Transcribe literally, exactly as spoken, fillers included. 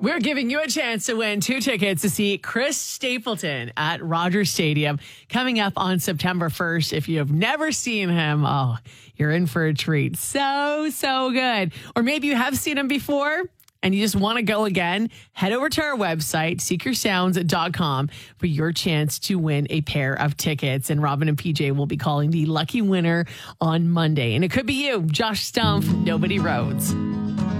We're giving you a chance to win two tickets to see Chris Stapleton at Rogers Stadium coming up on September first. If you have never seen him, oh, you're in for a treat. So, so good. Or maybe you have seen him before and you just want to go again. Head over to our website, seek your sounds dot com, for your chance to win a pair of tickets. And Robin and P J will be calling the lucky winner on Monday. And it could be you, Josh Stumpf, Nobody Rhodes.